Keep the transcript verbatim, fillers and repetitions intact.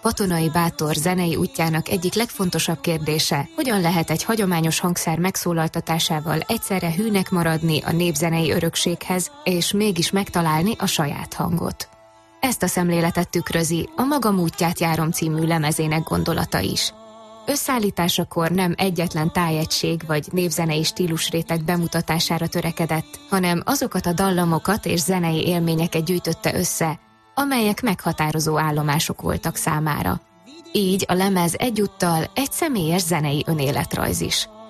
Batonai Bátor zenei útjának egyik legfontosabb kérdése, hogyan lehet egy hagyományos hangszer megszólaltatásával egyszerre hűnek maradni a népzenei örökséghez, és mégis megtalálni a saját hangot. Ezt a szemléletet tükrözi a Magam útját járom című lemezének gondolata is. Összeállításakor nem egyetlen tájegység vagy népzenei stílusréteg bemutatására törekedett, hanem azokat a dallamokat és zenei élményeket gyűjtötte össze, amelyek meghatározó állomások voltak számára. Így a lemez egyúttal egy személyes zenei önéletrajz is.